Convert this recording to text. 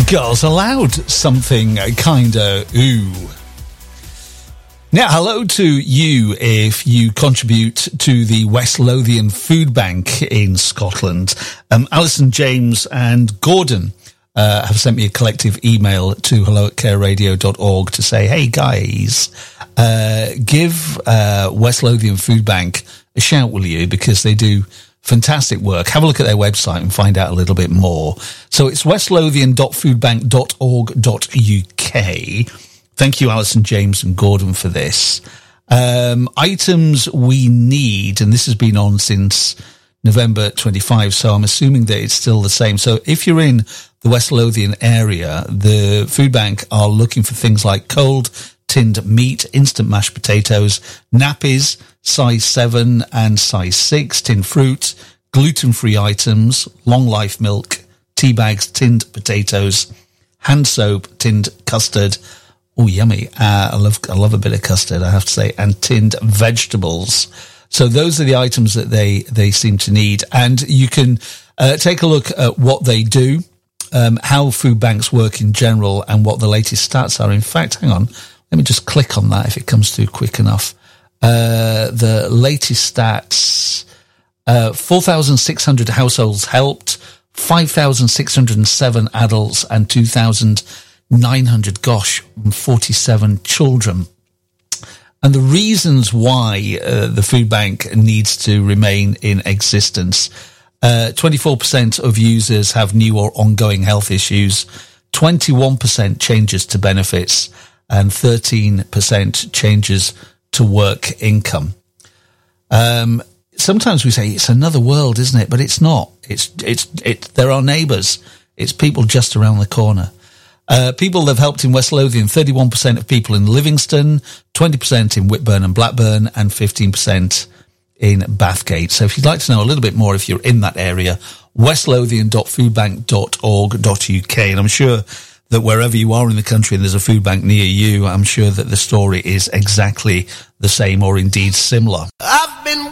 Girls Aloud, something kinda ooh. Now, hello to you if you contribute to the West Lothian Food Bank in Scotland. Alison, James and Gordon have sent me a collective email to hello@careradio.org to say, hey guys, give West Lothian Food Bank a shout, will you? Because they do fantastic work. Have a look at their website and find out a little bit more. So it's westlothian.foodbank.org.uk. Thank you, Alison, James and Gordon, for this. Items we need, and this has been on since November 25, so I'm assuming that it's still the same. So if you're in the West Lothian area, the food bank are looking for things like cold tinned meat, instant mashed potatoes, nappies, size 7 and size 6, tinned fruit, gluten-free items, long life milk, tea bags, tinned potatoes, hand soap, tinned custard. Oh, yummy. I love a bit of custard, I have to say, and tinned vegetables. So those are the items that they seem to need. And you can take a look at what they do, how food banks work in general, and what the latest stats are. In fact, hang on, let me just click on that if it comes through quick enough. The latest stats, 4,600 households helped, 5,607 adults, and 2,947 children. And the reasons why the food bank needs to remain in existence: 24% of users have new or ongoing health issues, 21% changes to benefits, and 13% changes to work income. Sometimes we say it's another world, isn't it? But it's not. They're our neighbours. It's people just around the corner. People that have helped in West Lothian: 31% of people in Livingston, 20% in Whitburn and Blackburn, and 15% in Bathgate. So if you'd like to know a little bit more, if you're in that area, westlothian.foodbank.org.uk. And I'm sure that wherever you are in the country and there's a food bank near you, I'm sure that the story is exactly the same or indeed similar. I've been